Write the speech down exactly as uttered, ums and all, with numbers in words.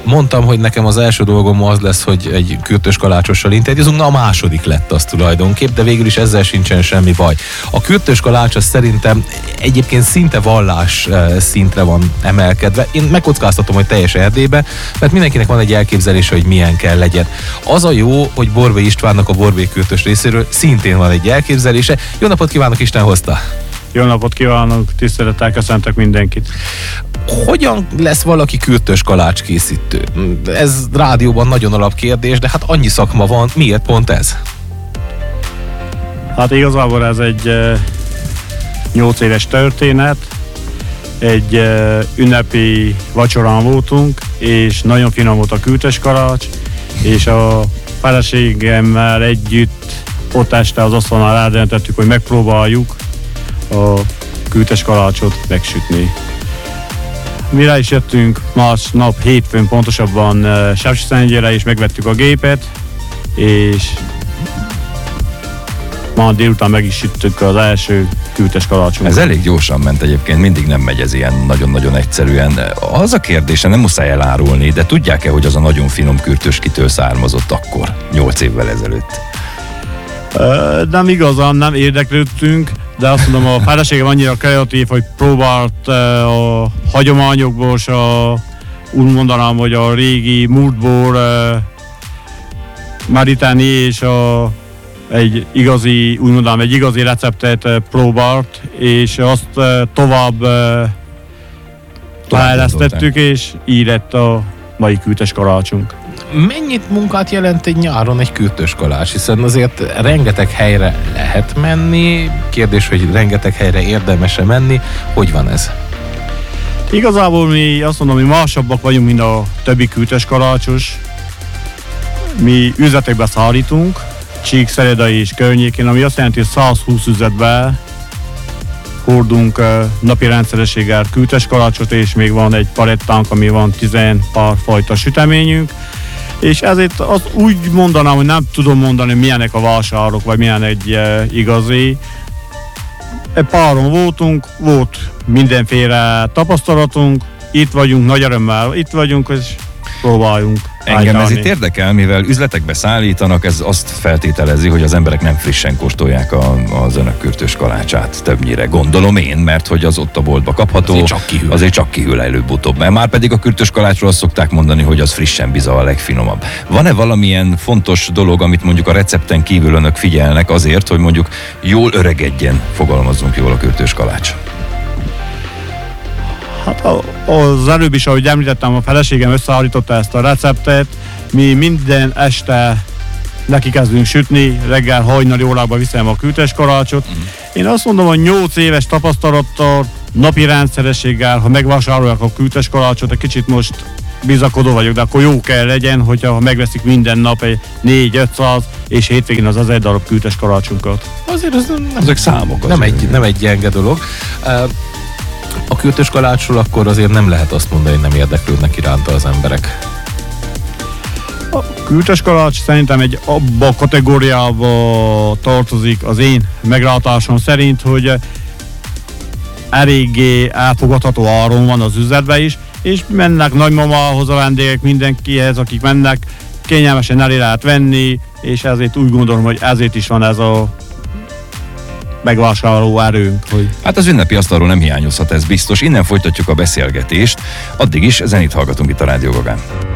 mondtam, hogy nekem az első dolgom az lesz, hogy egy kürtös kalácsossal interjúzunk, na a második lett az tulajdonképp, de végül is ezzel sincsen semmi baj. A kürtös kalács az szerintem egyébként szinte vallás szintre van emelkedve. Én megkockáztatom, hogy teljes Erdélybe, mert mindenkinek van egy elképzelése, hogy milyen kell legyen. Az a jó, hogy Borbély Istvánnak a Borbély kürtös részéről szintén van egy elképzelése. Jó napot kívánok, Isten hozta! Jó napot kívánok, tisztelettel köszöntök mindenkit! Hogyan lesz valaki kürtös kalács készítő? Ez rádióban nagyon alapkérdés, de hát annyi szakma van, miért pont ez? Hát igazából ez egy uh, nyolc éves történet, egy uh, ünnepi vacsorán voltunk, és nagyon finom volt a kürtös kalács, és a feleségemmel együtt ott este az asztalnál rádöntöttük, hogy megpróbáljuk a kürtös kalácsot megsütni. Mire is jöttünk másnap hétfőn pontosabban uh, Sepsiszentgyőrre, és megvettük a gépet, és ma délután meg is süttük az első kürtös kalácsunkat. Ez elég gyorsan ment egyébként, mindig nem megy ez ilyen nagyon-nagyon egyszerűen. Az a kérdése, nem muszáj elárulni, de tudják-e, hogy az a nagyon finom kürtös kitől származott akkor, nyolc évvel ezelőtt? Uh, nem igazán, nem érdeklődtünk, de azt mondom, a feleségem annyira kreatív, hogy próbált uh, a hagyományokból, és a, úgy mondanám, hogy a régi múltból uh, meríteni, és a, egy igazi, úgy mondanám, egy igazi receptet uh, próbált, és azt uh, tovább uh, fejlesztettük, és így lett a mai kürtös kalácsunk. Mennyit munkát jelent egy nyáron egy kürtös kalács? Hiszen azért rengeteg helyre lehet menni. Kérdés, hogy rengeteg helyre érdemes-e menni. Hogy van ez? Igazából mi azt mondom, hogy másabbak vagyunk, mint a többi kürtös kalácsos. Mi üzletekbe szállítunk, Csíkszereda és környékén, ami azt jelenti, hogy százhúsz üzletbe hordunk napi rendszerességgel kürtös kalácsot, és még van egy palettánk, ami van tizen pár fajta süteményünk. És ezért az úgy mondanám, hogy nem tudom mondani, milyenek a vásárok, vagy milyen egy e, igazi. Egy páron voltunk, volt mindenféle tapasztalatunk, itt vagyunk, nagy örömmel itt vagyunk, és próbáljunk. Engem ez itt érdekel, mivel üzletekbe szállítanak, ez azt feltételezi, hogy az emberek nem frissen kóstolják a, az önök kürtös kalácsát többnyire. Gondolom én, mert hogy az ott a boltba kapható, azért csak kihűl, azért csak kihűl előbb-utóbb. Mert már pedig a kürtös kalácsról azt szokták mondani, hogy az frissen biza a legfinomabb. Van-e valamilyen fontos dolog, amit mondjuk a recepten kívül önök figyelnek azért, hogy mondjuk jól öregedjen, fogalmazzunk jól, a kürtös kalács? Hát az előbb is, ahogy említettem, a feleségem összeállította ezt a receptet. Mi minden este neki kezdünk sütni, reggel hajnali órákban viszem a kürtös kalácsot. Mm. Én azt mondom, hogy nyolc éves tapasztalattal, napi rendszerességgel, ha megvásárolják a kürtös kalácsot, egy kicsit most bizakodó vagyok, de akkor jó kell legyen, hogyha megveszik minden nap egy négy-ötszáz, és hétvégén az ezer darab kürtös kalácsunkat. Azért az nem, ezek számok. Nem egy, nem egy gyenge dolog. A kürtös kalácsról akkor azért nem lehet azt mondani, hogy nem érdeklődnek iránta az emberek. A kürtös kalács szerintem egy abba a kategóriába tartozik az én meglátásom szerint, hogy eléggé elfogadható áron van az üzletben is, és mennek nagymamához a vendégek, mindenkihez, akik mennek, kényelmesen elé lehet venni, és ezért úgy gondolom, hogy ezért is van ez a megvásárló erőnk. Hogy... Hát az ünnepi asztalról nem hiányozhat, ez biztos. Innen folytatjuk a beszélgetést. Addig is zenét hallgatunk itt a Rádió Gagán.